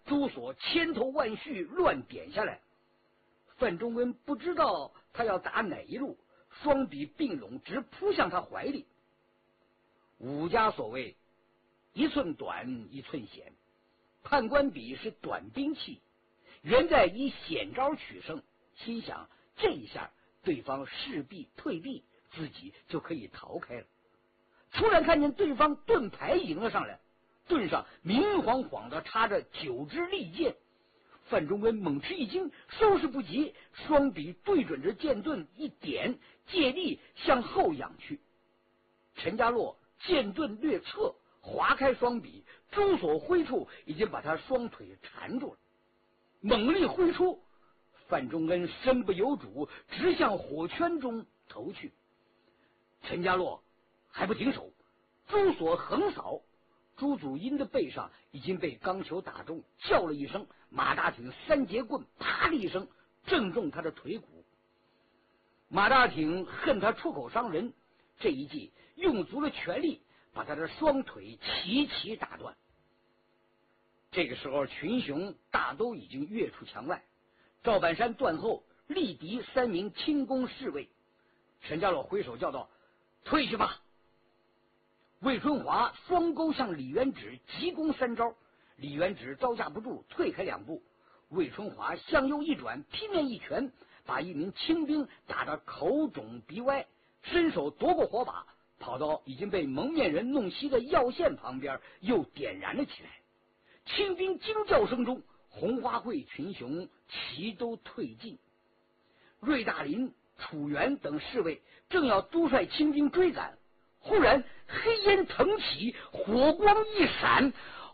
朱锁千头万绪乱点下来。范仲恩不知道他要打哪一路，双臂并拢，直扑向他怀里。武家所谓一寸短一寸险，判官笔是短兵器，原在以险招取胜，心想这一下对方势必退避，自己就可以逃开了。突然看见对方盾牌迎了上来，盾上明晃晃的插着9支利箭。范仲恩猛吃一惊，收拾不及，双笔对准着剑盾一点，借力向后仰去。陈家洛剑盾略侧，划开双笔，朱锁挥处已经把他双腿缠住了，猛力挥出，范仲恩身不由主，直向火圈中投去。陈家洛还不停手，朱锁横扫，朱祖英的背上已经被钢球打中，叫了一声，马大挺3节棍啪的一声正中他的腿骨。马大挺恨他出口伤人，这一记用足了全力，把他的双腿齐齐打断。这个时候群雄大都已经跃出墙外，赵本山断后，力敌3名轻功侍卫。陈家洛挥手叫道：“退去吧！”魏春华双钩向李元直急攻3招，李元直招架不住，退开2步。魏春华向右一转，劈面一拳，把一名清兵打得口肿鼻歪，伸手夺过火把，跑到已经被蒙面人弄熄的药线旁边，又点燃了起来。清兵惊叫声中，红花会群雄齐都退尽。瑞大林、楚元等侍卫正要督率清兵追赶，忽然黑烟腾起，火光一闪，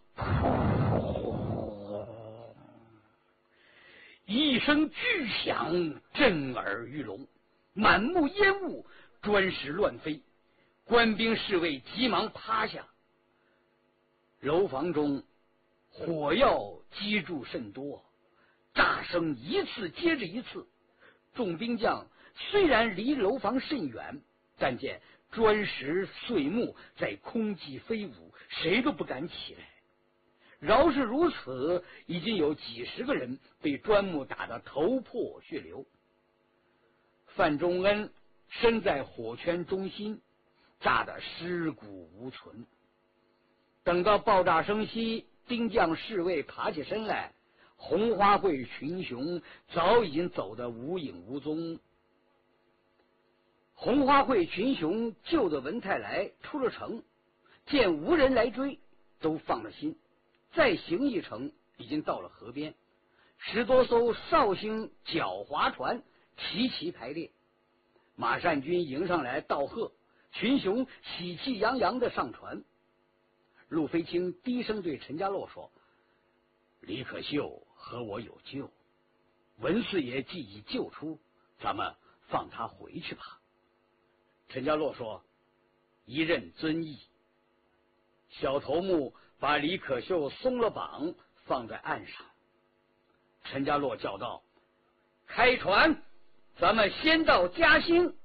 一声巨响震耳欲聋，满目烟雾，砖石乱飞，官兵侍卫急忙趴下。楼房中火药击筑甚多，炸声一次接着一次。众兵将虽然离楼房甚远，但见砖石碎木在空气飞舞，谁都不敢起来。饶是如此，已经有几十个人被砖木打得头破血流。范仲恩身在火圈中心，炸得尸骨无存。等到爆炸声息，兵将侍卫爬起身来，红花会群雄早已经走得无影无踪。红花会群雄救的文泰来出了城，见无人来追，都放了心。再行一程，已经到了河边，10多艘绍兴狡划船齐齐排列。马善军迎上来道贺，群雄喜气洋洋的上船。陆飞清低声对陈家洛说：“李可秀和我有救，文四爷既已救出，咱们放他回去吧。”陈家洛说：“一任遵意。”小头目把李可秀松了绑，放在岸上。陈家洛叫道：“开船，咱们先到嘉兴。”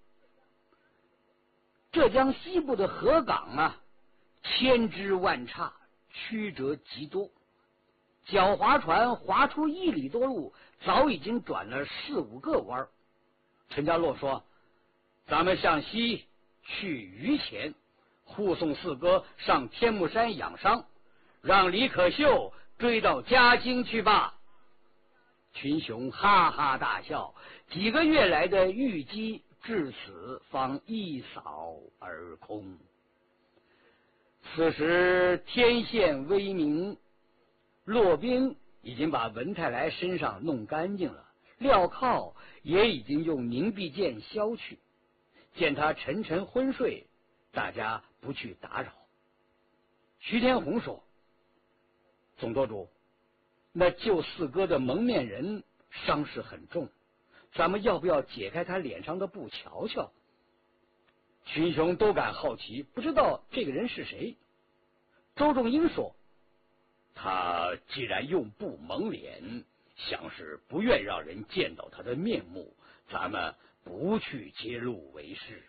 浙江西部的河港啊，千枝万岔，曲折极多。狡划船划出1里多路，早已经转了4、5个弯。陈家洛说：“咱们向西去榆钱，护送四哥上天目山养伤，让李可秀追到嘉兴去吧。”群雄哈哈大笑，几个月来的郁积至此方一扫而空。此时天现微明，骆宾已经把文泰来身上弄干净了，镣铐也已经用凝碧剑削去。见他沉沉昏睡，大家不去打扰。徐天红说：“总舵主，那救四哥的蒙面人伤势很重，咱们要不要解开他脸上的布瞧瞧？”群雄都感好奇，不知道这个人是谁。周仲英说：“他既然用布蒙脸，想是不愿让人见到他的面目，咱们不去揭露为是。”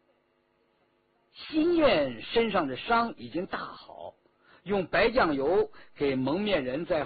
辛燕身上的伤已经大好，用白酱油给蒙面人在